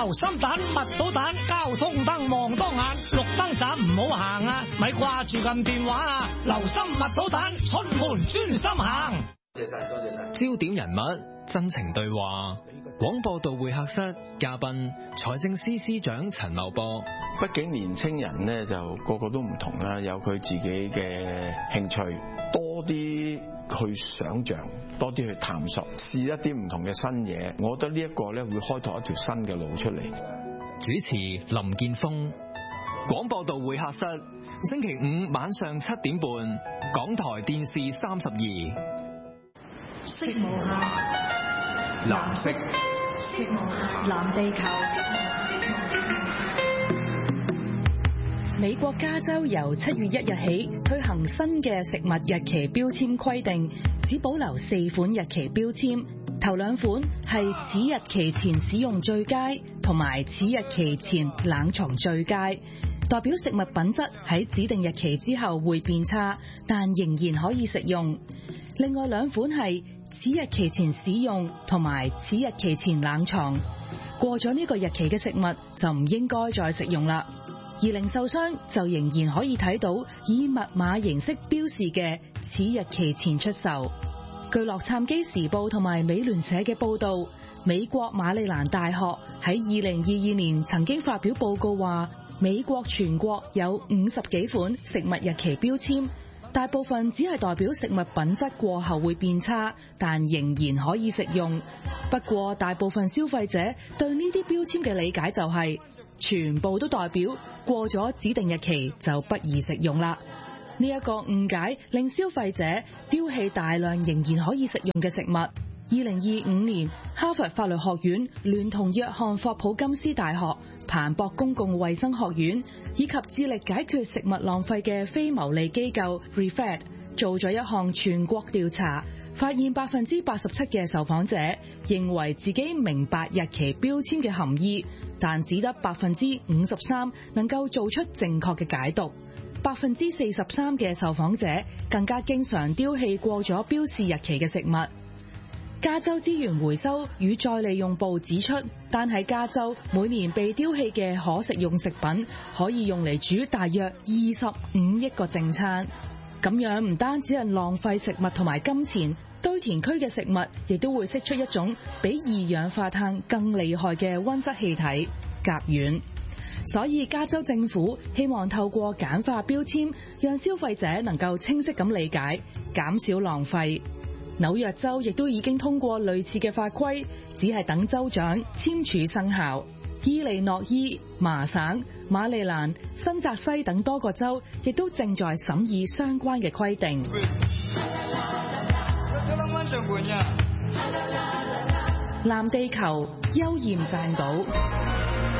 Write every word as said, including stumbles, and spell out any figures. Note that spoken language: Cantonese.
留心蛋、密到蛋，交通燈望多眼，綠燈盞唔好行啊！咪掛住撳電話啊！留心密到蛋，出門專心行。 多謝晒，多謝晒。 焦點人物，真情對話。廣播道會客室嘉賓，財政司司長陳茂波。 畢竟年青人咧就個個都唔同啦，有佢自己嘅興趣，多啲去想像，多啲去探索，試一啲唔同嘅新嘢。我覺得呢一個咧會開拓一條新嘅路出嚟。 主持林建峰。廣播道會客室，星期五晚上七點半，港台電視三十二。 色無限， 藍色， 色無限，藍地球。 美國加州由七月一日起推行新嘅食物日期標籤規定，只保留四款日期標籤，頭兩款係此日期前使用最佳同埋此日期前冷藏最佳，代表食物品質喺指定日期之後會變差，但仍然可以食用。另外兩款係此日期前使用同埋此日期前冷藏，過咗呢個日期嘅食物就唔應該再食用啦。而零售商就仍然可以睇到以密碼形式標示嘅此日期前出售。據洛杉磯時報同埋美聯社嘅報道，美國馬里蘭大學喺二零二二年曾經發表報告話，美國全國有五十幾款食物日期標籤，大部分只係代表食物品質過後會變差，但仍然可以食用。不過大部分消費者對呢啲標籤嘅理解就係、是、全部都代表過咗指定日期就不宜食用啦。呢、這、一個誤解令消費者丟棄大量仍然可以食用嘅食物。二零二五年，哈佛法律學院聯同約翰霍普金斯大學、彭博公共衛生學院以及致力解決食物浪費嘅非牟利機構 Refed 做咗一項全國調查，發現百分之八十七嘅受訪者認為自己明白日期標籤嘅含義，但只得百分之五十三能夠做出正確嘅解讀。百分之四十三嘅受訪者更加經常丟棄過咗標示日期嘅食物。加州資源回收與再利用部指出，單喺加州每年被丟棄嘅可食用食品可以用嚟煮大約二十五億個正餐。咁樣唔單止係浪費食物同埋金錢，堆填區嘅食物亦都會釋出一種比二氧化碳更厲害嘅溫室氣體甲烷。所以加州政府希望透過簡化標籤，讓消費者能夠清晰咁理解，減少浪費。紐約州亦都已經通過類似嘅法規，只係等州長簽署生效。伊利諾伊、麻省、馬里蘭、新澤西等多個州亦都正在審議相關嘅規定。藍地球，邱艷撰稿。